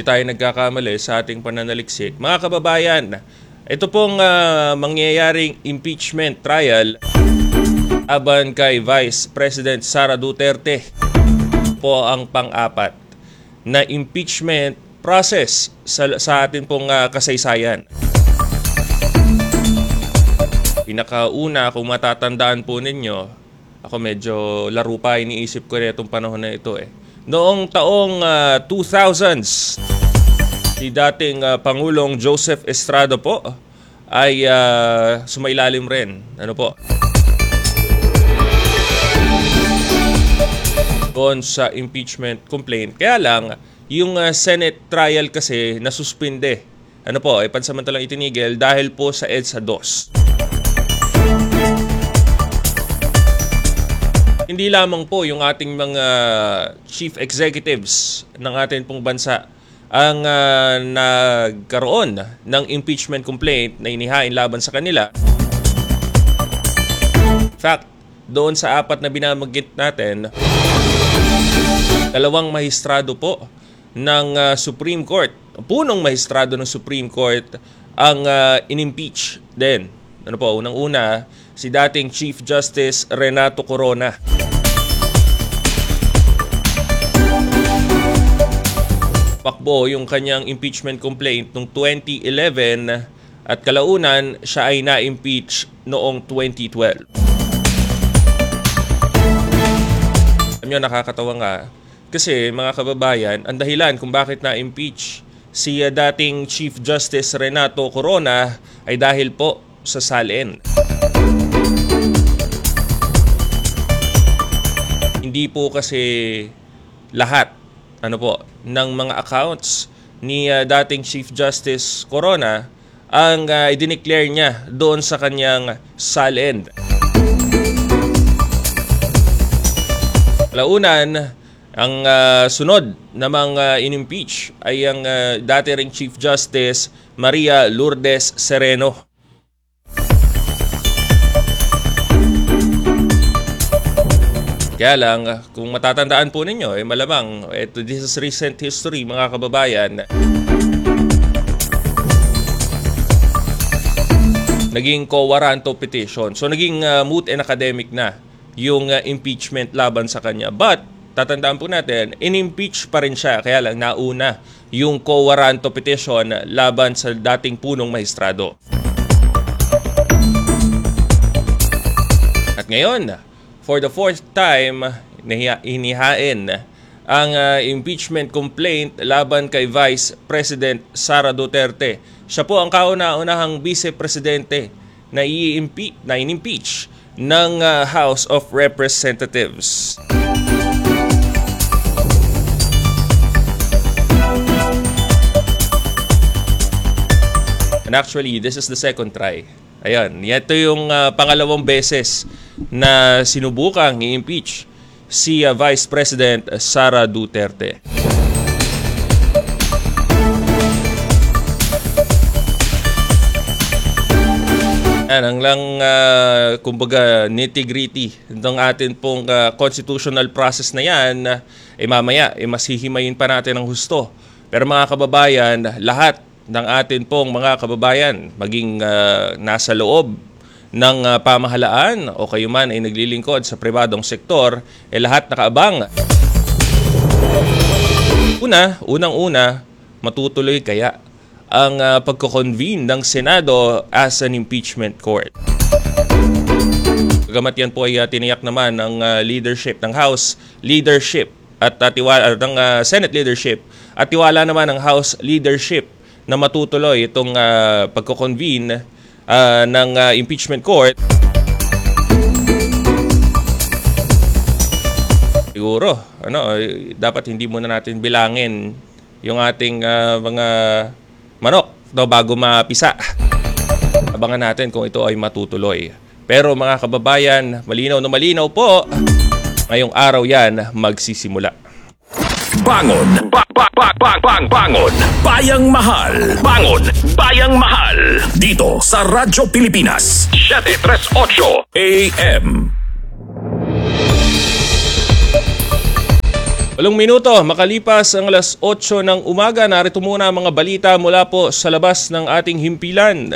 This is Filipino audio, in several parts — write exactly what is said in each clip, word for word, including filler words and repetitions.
tayo nagkakamali sa ating pananaliksik. Mga kababayan, ito pong uh, mangyayaring impeachment trial laban kay Vice President Sara Duterte po ang pang-apat na impeachment process sa, sa atin pong uh, kasaysayan. Pinakauna, kung matatandaan po ninyo, ako medyo laro pa, iniisip ko na itong panahon na ito eh. Noong taong uh, two thousands, si dating uh, Pangulong Joseph Estrada po ay uh, sumailalim rin. Ano po? Doon sa impeachment complaint. Kaya lang, yung uh, Senate trial kasi nasuspinde. Ano po? Ay pansamantalang itinigil dahil po sa EDSA two. Hindi lamang po yung ating mga chief executives ng ating pong bansa ang uh, nagkaroon ng impeachment complaint na inihain laban sa kanila. In fact, doon sa apat na binamagit natin, dalawang mahistrado po ng uh, Supreme Court, punong mahistrado ng Supreme Court ang uh, inimpeach din. Ano po, unang-una, si dating Chief Justice Renato Corona. Pakbo yung kanyang impeachment complaint noong twenty eleven at kalaunan siya ay na-impeach noong twenty twelve. Alam nyo, nakakatawa nga. Kasi mga kababayan, ang dahilan kung bakit na-impeach si uh, dating Chief Justice Renato Corona ay dahil po sa salin. Hindi po kasi lahat ano po ng mga accounts ni uh, dating Chief Justice Corona ang uh, i-declare niya doon sa kanyang salin. Launan, ang uh, sunod na mga inimpeach ay ang uh, dati ring Chief Justice Maria Lourdes Sereno. Kaya lang, kung matatandaan po ninyo, eh, malamang, ito, this is recent history, mga kababayan. Naging quo warranto petition. So, naging uh, moot and academic na yung uh, impeachment laban sa kanya. But, tatandaan po natin, in-impeach pa rin siya. Kaya lang, nauna yung quo warranto petition laban sa dating punong mahistrado. At ngayon, for the fourth time, inihain ang uh, impeachment complaint laban kay Vice President Sara Duterte. Siya po ang kauna-unahang vice-presidente na i-impeach, na in-impeach ng uh, House of Representatives. And actually, this is the second try. Ayan, ito yung uh, pangalawang beses na sinubukang i-impeach si uh, Vice President Sara Duterte. Yan, ang lang, uh, kumbaga, nitty-gritty ng atin pong uh, constitutional process na yan, uh, eh mamaya, eh masihimayin pa natin ang husto. Pero mga kababayan, lahat ng atin pong mga kababayan, maging uh, nasa loob ng uh, pamahalaan o kayo man ay naglilingkod sa pribadong sektor, eh lahat nakaabang. Una, unang-una, matutuloy kaya ang uh, pagko-convene ng Senado as an impeachment court. Bagamat yan po ay uh, tiniyak naman ng uh, leadership ng House leadership at uh, tiwala ng uh, Senate leadership at tiwala naman ng House leadership na matutuloy itong uh, pagko-convene uh, ng uh, impeachment court. Siguro, ano, dapat hindi muna natin bilangin yung ating uh, mga manok no, bago mapisa. Abangan natin kung ito ay matutuloy. Pero mga kababayan, malinaw na malinaw po, ngayong araw yan magsisimula. Bangon! Ba ba ba ba bang bangon! Bayang Mahal! Bangon! Bayang Mahal! Dito sa Radyo Pilipinas seven thirty-eight A M. Walong minuto, makalipas ang alas otso ng umaga, narito muna ang mga balita mula po sa labas ng ating himpilan.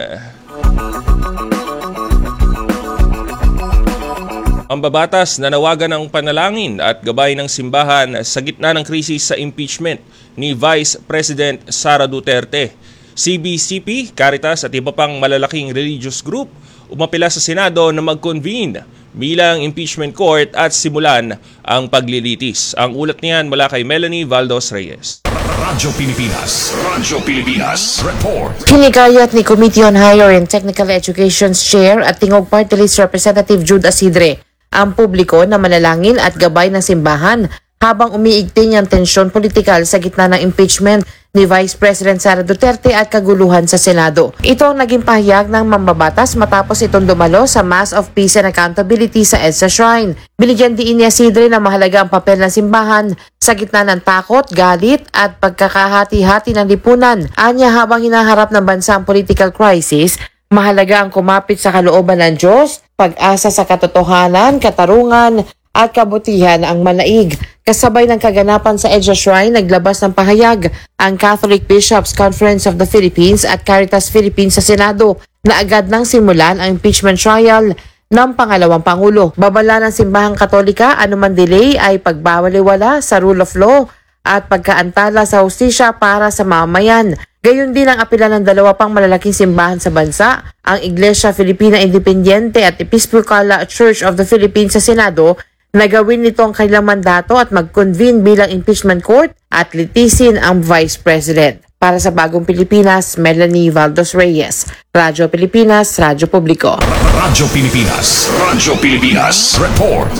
Ang babatas nanawagan ng panalangin at gabay ng simbahan sa gitna ng krisis sa impeachment ni Vice President Sara Duterte. C B C P, Caritas at iba pang malalaking religious group umapila sa Senado na mag-convene bilang impeachment court at simulan ang paglilitis. Ang ulat niyan mula kay Melanie Valdos Reyes. Radyo Pilipinas, Radyo Pilipinas, report. Hinikayat ni Committee on Higher and Technical Education's Chair at Tingog Party List Representative Jude Asidre ang publiko na manalangin at gabay ng simbahan habang umiigting ang tensyon politikal sa gitna ng impeachment ni Vice President Sara Duterte at kaguluhan sa Senado. Ito ang naging pahayag ng mambabatas matapos itong dumalo sa Mass of Peace and Accountability sa EDSA Shrine. Binigyan din ni Asidre na mahalaga ang papel ng simbahan sa gitna ng takot, galit at pagkakahati-hati ng lipunan. Anya, habang hinaharap ng bansa ang political crisis, mahalaga ang kumapit sa kalooban ng Diyos, pag-asa sa katotohanan, katarungan at kabutihan ang manaig. Kasabay ng kaganapan sa EDSA Shrine, naglabas ng pahayag ang Catholic Bishops Conference of the Philippines at Caritas Philippines sa Senado na agad nang simulan ang impeachment trial ng pangalawang Pangulo. Babala ng Simbahang Katolika, anuman delay ay pagbawaliwala sa rule of law at pagkaantala sa hustisya para sa mamamayan. Gayon din ang apela ng dalawa pang malalaking simbahan sa bansa, ang Iglesia Filipina Independiente at Episcopal Church of the Philippines sa Senado, na gawin nito ang kanilang mandato at mag-convene bilang impeachment court at litisin ang Vice President. Para sa Bagong Pilipinas, Melanie Valdos Reyes, Radyo Pilipinas, Radyo Publiko. Radyo Pilipinas, Radyo Pilipinas, report.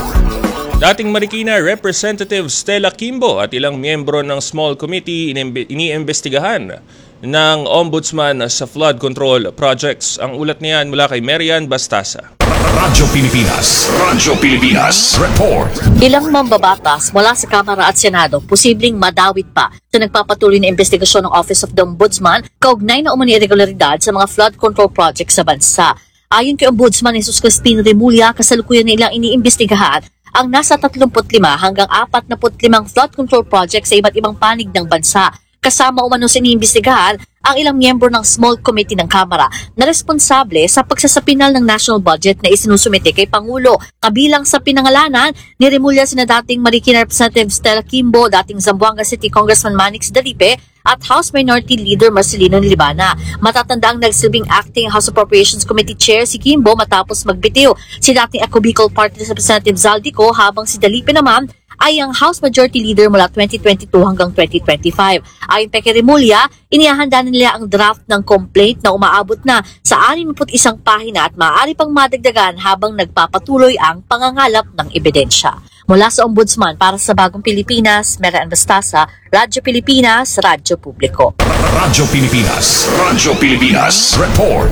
Dating Marikina Representative Stella Kimbo at ilang miyembro ng small committee iniimbestigahan ng Ombudsman sa flood control projects. Ang ulat niyan mula kay Marian Bastasa. Radyo Pilipinas, Radyo Pilipinas, report. Ilang mambabatas mula sa Kamara at Senado posibleng madawit pa sa nagpapatuloy na investigasyon ng Office of the Ombudsman kaugnay na umani irregularidad sa mga flood control projects sa bansa. Ayon kay Ombudsman Jesus Crispin Remulla, kasalukuyan nilang iniimbestigahan ang nasa tatlumput lima hanggang apat na limang flood control projects sa iba't ibang panig ng bansa. Kasama umano sa iniimbestigahan ang ilang miyembro ng small committee ng Kamara na responsable sa pagsasapinal ng national budget na isinusumite kay Pangulo. Kabilang sa pinangalanan ni Remulla sina dating Marikina Representative Stella Kimbo, dating Zamboanga City Congressman Manix Dalipe at House Minority Leader Marcelino Libana. Matatandang nagsilbing acting House Appropriations Committee Chair si Kimbo matapos magbitiw si dating Ako Bicol Party Representative Zaldico, habang si Dalipe naman ay ang House Majority Leader mula twenty twenty-two hanggang twenty twenty-five. Ayon kay Remulla, inihahanda nila ang draft ng complaint na umaabot na sa anim-na-put isang pahina at maaari pang madagdagan habang nagpapatuloy ang pangangalap ng ebidensya. Mula sa Ombudsman para sa Bagong Pilipinas, Marian Bastasa, Radyo Pilipinas, Radyo Publiko. Radyo Pilipinas, Radyo Pilipinas, report.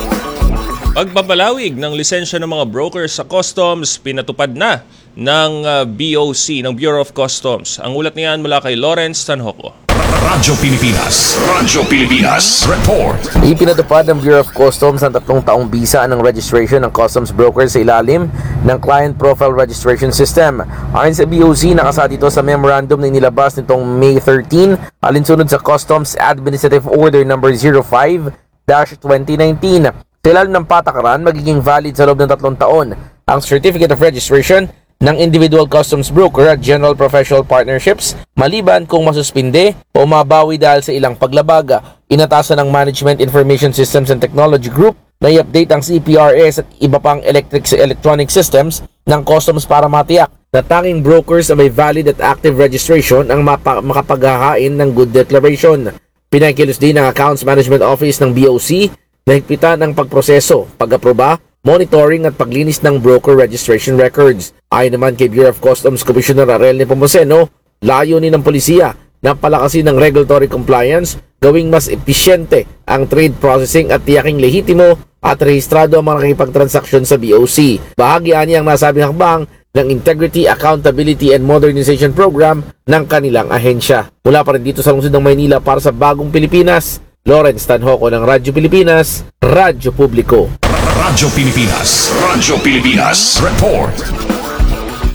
Pagbabalawig ng lisensya ng mga brokers sa customs, pinatupad na ng uh, B O C, ng Bureau of Customs. Ang ulat niyan mula kay Lawrence Tanhoco. Radyo Pilipinas, Radyo Pilipinas, report. Ipinatupad ng Bureau of Customs ang tatlong taong bisa ng registration ng customs brokers sa ilalim ng Client Profile Registration System. Ayon sa B O C, nakasa dito sa memorandum na inilabas nitong May thirteenth, alinsunod sa Customs Administrative Order number zero five dash twenty nineteen. Sa ilalim ng patakaran, magiging valid sa loob ng tatlong taon ang Certificate of Registration ng individual customs broker at general professional partnerships, maliban kung masuspinde o mabawi dahil sa ilang paglabag. Inatasan ng Management Information Systems and Technology Group na i-update ang C P R S at iba pang electric electronic systems ng customs para matiyak na tanging brokers na may valid at active registration ang mapa- makapaghahain ng good declaration. Pinakilos din ng Accounts Management Office ng B O C na higpitan ang pagproseso, pag-aproba, monitoring at paglinis ng broker registration records. Ayon naman kay Bureau of Customs Commissioner Arel Nepomuceno, layunin ng polisiya na palakasin ng regulatory compliance, gawing mas episyente ang trade processing at tiyaking lehitimo at rehistrado ang mga nakikipagtransaksyon sa B O C. Bahagian niya ang nasabing hakbang ng Integrity, Accountability and Modernization Program ng kanilang ahensya. Mula pa rin dito sa lungsod ng Maynila para sa Bagong Pilipinas, Lawrence Tanhoco ng Radyo Pilipinas, Radyo Publiko. Radyo Pilipinas, Radyo Pilipinas, report.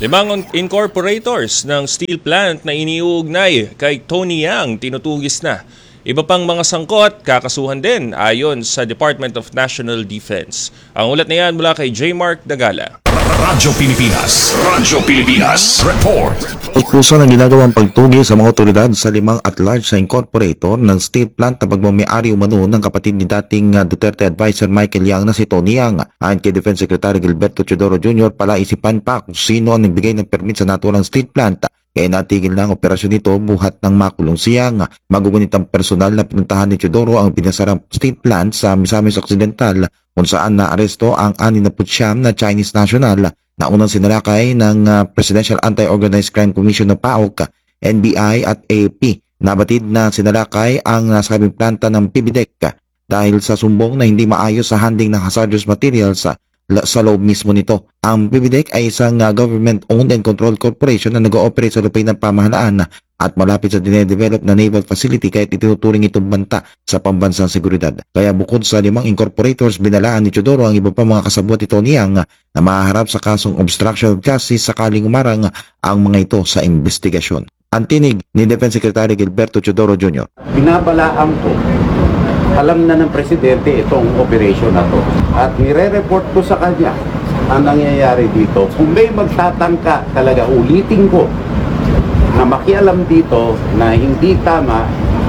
Limang incorporators ng steel plant na iniuugnay kay Tony Yang tinutugis na. Iba pang mga sangkot, kakasuhan din ayon sa Department of National Defense. Ang ulat na yan mula kay J. Mark Dagala. Radyo Pilipinas. Radyo Pilipinas. Report. Ikusa ng ginagawang pagtugi sa mga otoridad sa limang at-large sa incorporator ng steel plant na pagmamayari umano ng kapatid ni dating uh, Duterte advisor Michael Yang na si Tony Yang. Ayon kay Defense Secretary Gilberto Teodoro Junior, palaisipan pa kung sino ang nagbigay ng permit sa naturang steel plant. Kaya natigil na ang operasyon nito buhat ng makulong siyang. Magugunit ang personal na pinuntahan ni Teodoro ang pinasarang steel plant sa Misamis Occidental kung saan naaresto ang anim na putsyam na Chinese national na unang sinalakay ng uh, Presidential Anti-Organized Crime Commission ng P A O K, N B I at A F P. Nabatid na sinalakay ang nasabing planta ng P B D E C dahil sa sumbong na hindi maayos sa handling ng hazardous materials sa sa loob mismo nito. Ang P B D E C ay isang uh, government-owned and controlled corporation na nag-ooperate sa lupay ng pamahalaan at malapit sa dinedevelop na naval facility kahit itinuturing itong banta sa pambansang seguridad. Kaya bukod sa limang incorporators, binalaan ni Teodoro ang iba pa mga kasabwat ni Tony Yang na mahaharap sa kasong obstruction of justice sakaling umarang ang mga ito sa investigasyon. Ang tinig ni Defense Secretary Gilberto Teodoro Junior Binabalaan ko, alam na ng Presidente itong operation na to at nire-report ko sa kanya ang nangyayari dito. Kung may magtatangka talaga, ulitin ko na makialam dito na hindi tama,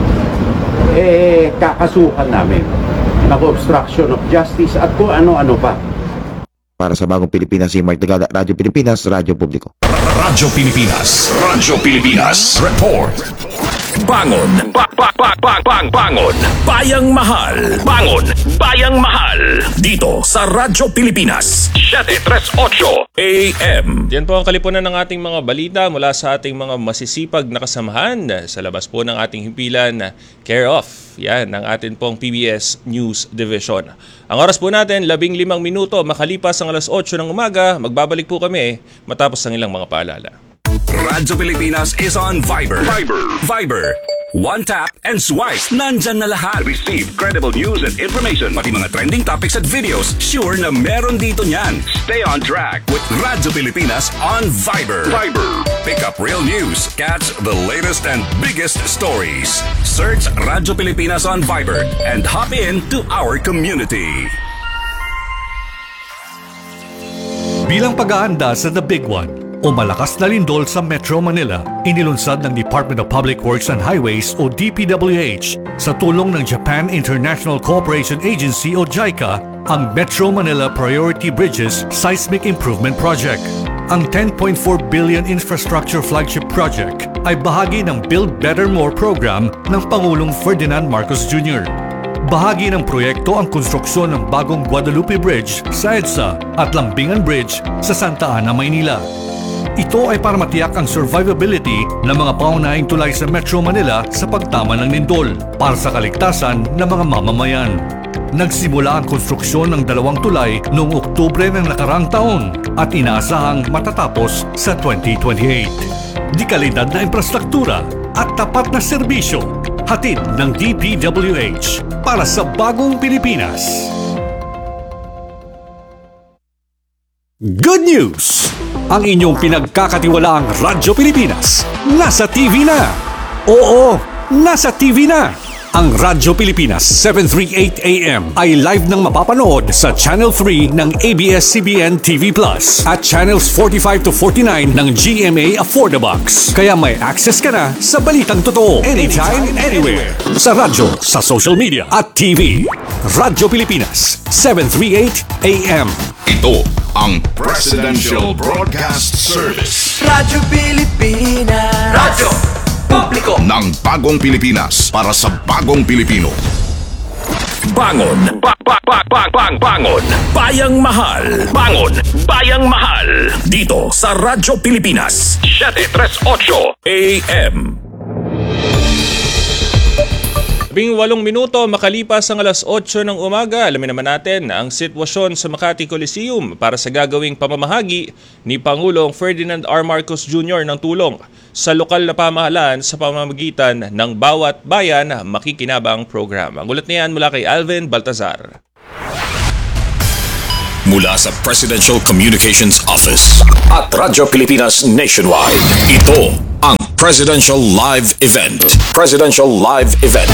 eh kakasuhan namin ng obstruction of justice at kung ano-ano pa. Para sa Bagong Pilipinas, si Mark Dagala, Radyo Pilipinas, Radyo Publiko. Radyo Pilipinas. Radyo Pilipinas. Report. Bangon. Ba ba ba ba bang bangon. Bayang mahal. Bangon. Bayang mahal. Dito sa Radyo Pilipinas. seven thirty-eight A M. Yan po ang kalipunan ng ating mga balita mula sa ating mga masisipag na kasamahan sa labas po ng ating himpilan. Care of. Yan ang atin pong P B S News Division. Ang oras po natin, labing limang minuto makalipas ang alas otso ng umaga. Magbabalik po kami matapos ang ilang mga paalala. Radyo Pilipinas is on Viber. Viber. Viber. One tap and swipe. Nandyan na lahat. Receive credible news and information. Pati mga trending topics at videos. Sure na meron dito niyan. Stay on track with Radyo Pilipinas on Viber. Viber. Pick up real news. Catch the latest and biggest stories. Search Radyo Pilipinas on Viber and hop in to our community. Bilang pag-aanda sa The Big One o malakas na lindol sa Metro Manila, inilunsad ng Department of Public Works and Highways o D P W H sa tulong ng Japan International Cooperation Agency o JICA ang Metro Manila Priority Bridges Seismic Improvement Project. Ang ten point four billion infrastructure flagship project ay bahagi ng Build Better More program ng Pangulong Ferdinand Marcos Junior Bahagi ng proyekto ang konstruksyon ng bagong Guadalupe Bridge sa EDSA at Lambingan Bridge sa Santa Ana, Maynila. Ito ay para matiyak ang survivability ng mga paunahing tulay sa Metro Manila sa pagtama ng lindol para sa kaligtasan ng mga mamamayan. Nagsimula ang konstruksyon ng dalawang tulay noong Oktubre ng nakarang taon at inaasahang matatapos sa twenty twenty-eight. Di kalidad na infrastruktura at tapat na serbisyo, hatid ng D P W H para sa bagong Pilipinas. Good news! Ang inyong pinagkakatiwalaang Radyo Pilipinas nasa T V na. Oo, nasa T V na. Ang Radyo Pilipinas seven thirty-eight A M ay live nang mapapanood sa Channel three ng A B S C B N T V Plus at Channels forty-five to forty-nine ng G M A Affordabox. Kaya may access ka na sa balitang totoo anytime, anywhere. Sa radyo, sa social media at T V. Radyo Pilipinas seven thirty-eight A M. Ito ang Presidential Broadcast Service. Radyo Pilipinas. Radyo Publiko ng bagong Pilipinas para sa bagong Pilipino. Bangon. Ba ba ba ba bang bangon. Bayang mahal. Bangon. Bayang mahal. Dito sa Radyo Pilipinas. seven thirty-eight A M. Labing walong minuto makalipas ang alas otso ng umaga, alamin naman natin ang sitwasyon sa Makati Coliseum para sa gagawing pamamahagi ni Pangulong Ferdinand R. Marcos Junior ng tulong sa lokal na pamahalaan sa pamamagitan ng Bawat Bayan Makikinabang program. Ang ulat niyan mula kay Alvin Baltazar. Mula sa Presidential Communications Office at Radyo Pilipinas Nationwide, ito ang Presidential Live Event. Presidential Live Event.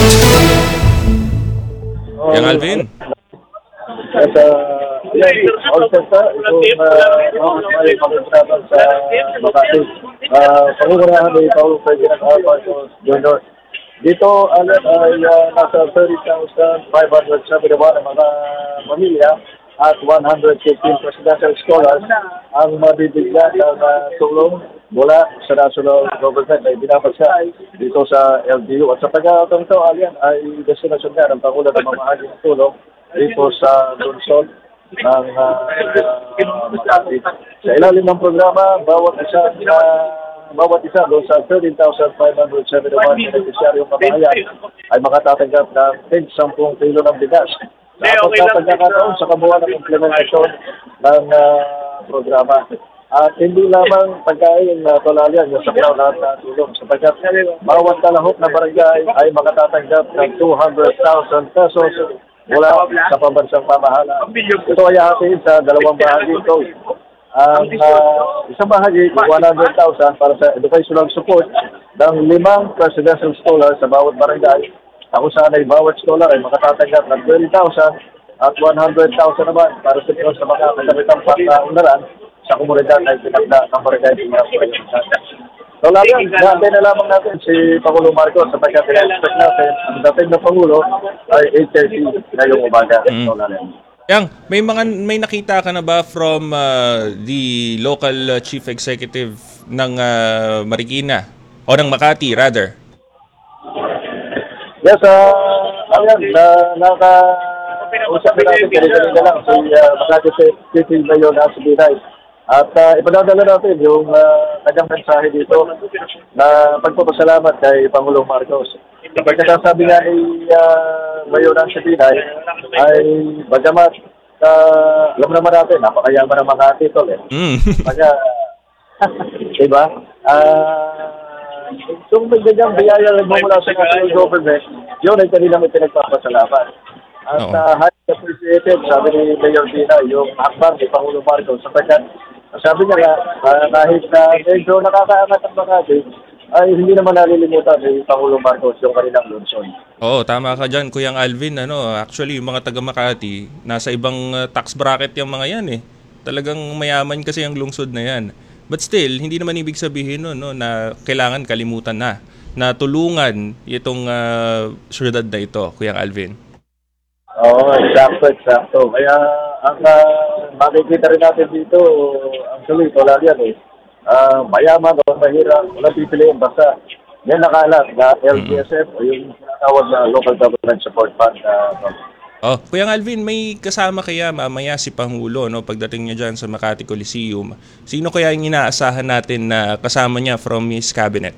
Yang Alvin. At uh, yan, also sa itong uh, may pag-usapan sa Makati. Uh, Pangungurahan ni Paolo Ferdinand R. Marcos Junior Dito alam ay uh, nasa thirty thousand five hundred seventy-one ang mga pamilya at one hundred fifteen presidential scholars ang mabibigyan ng uh, tulong mula sa national government ay binabagsa dito sa L G U. At sa pagkakataon ito, alyan ay destinasyon nga ng Pangulo na mamahagi ng tulong dito sa lungsod ng uh, Makati. Sa ilalim ng programa, bawat isang uh, bawat isa doon sa thirteen thousand five hundred seventy-one beneficiaryong kabahayan ay makatatanggap ng ten kilo ng bigas. Dapat na pagkakataon sa kabuuan ng implementasyon ng uh, programa. At hindi lamang pagkain na uh, tolalian yung saklaw lahat na tulong sapagkat bawat talahok na barangay ay makatatanggap ng two hundred thousand pesos mula sa pambansang pamahala. Ito ay atin sa dalawang bahagi ito. Ang uh, isang bahagi, one hundred thousand para sa educational support ng limang presidential scholars sa bawat barangay. Ako saan ay bawat scholar ay makatatanggap ng twenty thousand at one hundred thousand naman para sa sa mga kasamitang pang-unaran sa komunidad na itinagda ng barangay ng mga presidential. So lamang, naantay na lamang natin si Pangulo Marcos sapagkat in-expect natin ang dating na Pangulo ay eight thirty ngayong umaga. Mm. So lamang. Yang, may mga may nakita ka na ba from uh, the local uh, chief executive ng uh, Marikina o ng Makati rather? Yes, uh, ayan, na naka-usap na natin kanina lang si uh, Makati City Mayor na si Binay. At uh, ipadadala natin yung uh, kanyang mensahe dito na pagpapasalamat kay Pangulong Marcos. Pagkakasabi nga ni uh, Mayor ng Binay ay bagamat uh, alam naman natin, napakayaman ng mga titol eh. Mm. Kaya, diba? Uh, kung may ganyang biyaya lang mula sa national government, yun ay kanilang ipinagpapasalamat. At Oo. uh, highly appreciated, sabi ni Mayor Binay, yung hakbang ni Pangulong Marcos sapagkat sabi niya nga, uh, kahit na medyo nakakaangat ang Makati, ay hindi naman nalilimutan ni Pangulong Marcos yung kanilang lungsod. Oo, tama ka dyan, Kuyang Alvin. Ano, actually, yung mga taga Makati, nasa ibang uh, tax bracket yung mga yan eh. Talagang mayaman kasi ang lungsod na yan. But still, hindi naman ibig sabihin no, no, na kailangan kalimutan na na tulungan itong uh, syudad na ito, Kuyang Alvin. Oo, exacto, exacto. Kaya ang uh, makikita rin natin dito, actually, wala yan eh. Uh, mayaman o mahirap, walang pipiliin. Basta yan nakalat na L G S F o yung tinatawag na Local Government Support Fund. Uh, Oh, Kuyang Alvin, may kasama kaya mamaya si Pangulo no, pagdating niya dyan sa Makati Coliseum. Sino kaya yung inaasahan natin na kasama niya from his cabinet?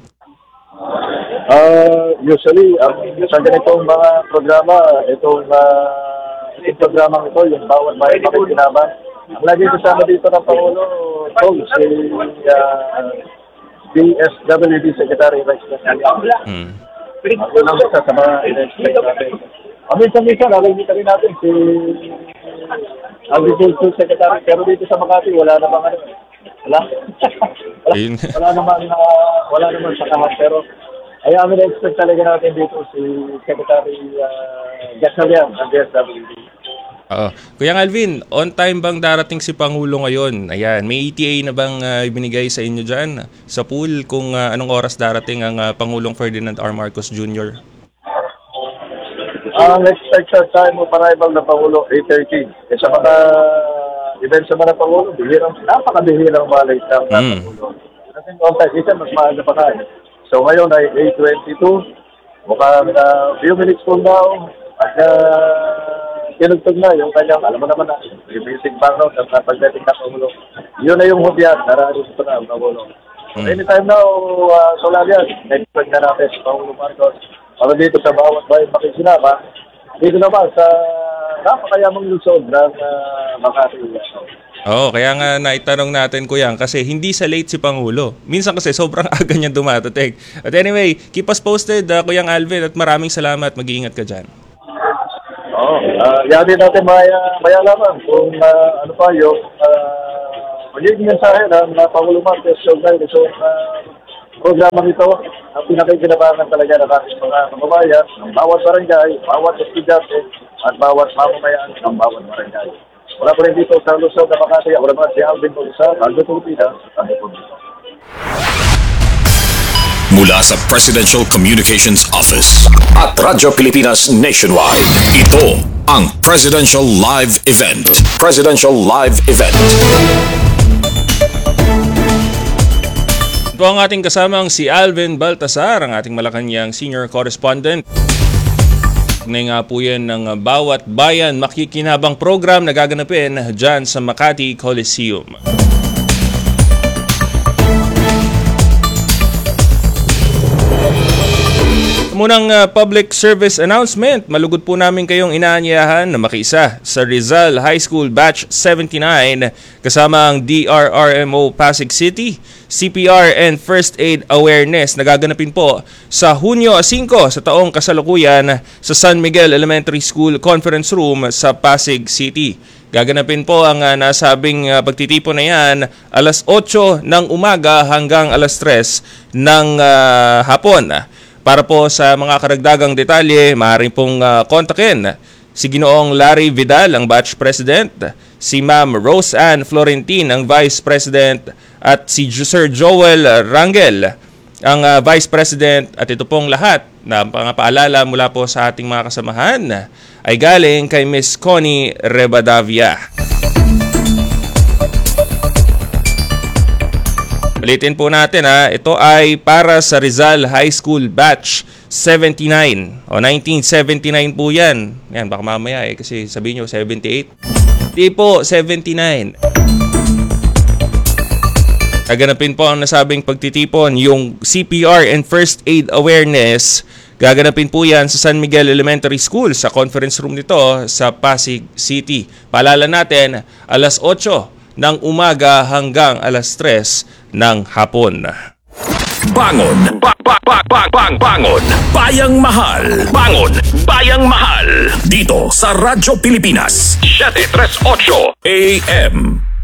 Uh, usually, ang sa ganitong mga programa, itong, uh, itong programang ito, yung bawat may makikinaban, ang lagi kasama dito ng Pangulo, Tol, si uh, D S W D Secretary Rex Castilla. Hmm. Ako lang isa sa mga in-expect natin. Ang minsan-minsan, nakikita rin natin si Agriculture Secretary, pero dito sa Makati, wala namang ano, wala. wala, Ayun. wala namang, uh, wala namang sa kahat, pero ay amin na-expect talaga natin dito si Secretary uh, Gasalian ng D S W D. Oo. Kuyang Alvin, on time bang darating si Pangulo ngayon? Ayan, may E T A na bang uh, ibinigay sa inyo dyan sa pool kung uh, anong oras darating ang uh, Pangulong Ferdinand R. Marcos Junior? Ang uh, expected time of arrival ng Pangulo, eight thirty. E sa mga events naman ng Pangulo, bihirang, napakabihirang malay ng Mm. Pangulo. Kasi on time, isa mas maaga pa tayo. So ngayon ay eight twenty-two, mukhang uh, few minutes from now, at uh, tinugtog na yung kanyang, alam mo naman na, yung basic background at pagdating na Pangulo. Yun na yung hudyat, nararin ito na ang Pangulo. So Mm. anytime now, uh, so lang yan, expect na natin si Pangulo Marcos. Para dito sa bawat bayan makikinama, dito naman sa napakayamang lungsod ng uh, Makati. Oo, kaya nga naitanong natin, Kuyang, kasi hindi sa late si Pangulo. Minsan kasi sobrang aga niya dumatating. But anyway, keep us posted, uh, Kuyang Alvin, at maraming salamat. Mag-iingat ka dyan. Oo. Uh, yan din natin maya, mayalaman kung uh, ano pa yung uh, magiging mensahe ng uh, Pangulo Marcos sa so, uh, programang ito ang pinakikinabangan talaga ng ating mga kababayan ng bawat barangay, bawat estudyante at bawat mamamayan ng bawat barangay. Wala pa rin dito sa Luzon na Makati. Ako naman si Alvin Bautista, Radyo Pilipinas, ang Republika. Mula sa Presidential Communications Office at Radyo Pilipinas Nationwide, ito ang Presidential Live Event. Presidential Live Event. Ito ang ating kasamang si Alvin Baltasar, ang ating Malacanang Senior Correspondent. Ngayon nga po yan ng Bawat Bayan Makikinabang program na gaganapin dyan sa Makati Coliseum. Munang uh, public service announcement, malugod po namin kayong inaanyayahan na makiisa sa Rizal High School Batch seventy-nine kasama ang D R R M O Pasig City, C P R and First Aid Awareness na gaganapin po sa Hunyo five sa taong kasalukuyan sa San Miguel Elementary School Conference Room sa Pasig City. Gaganapin po ang uh, nasabing uh, pagtitipon na yan alas otso ng umaga hanggang alas tres ng uh, hapon. Para po sa mga karagdagang detalye, maaaring pong uh, kontakin si Ginoong Larry Vidal, ang Batch President, si Ma'am Rose Ann Florentin, ang Vice President, at si Sir Joel Rangel, ang uh, Vice President. At ito pong lahat na pangapaalala mula po sa ating mga kasamahan ay galing kay Miss Connie Rebadavia. Ulitin po natin ha, ito ay para sa Rizal High School Batch seventy-nine o nineteen seventy-nine po yan. Yan, baka mamaya eh kasi sabihin nyo seventy-eight. Di po, seventy-nine. Gaganapin po ang nasabing pagtitipon, yung C P R and First Aid Awareness. Gaganapin po yan sa San Miguel Elementary School sa conference room nito sa Pasig City. Paalala natin, alas otso ng umaga hanggang alas tres ng hapon. Bangon! Ba ba ba ba bang bangon! Bayang Mahal! Bangon! Bayang Mahal! Dito sa Radyo Pilipinas, seven thirty-eight A M.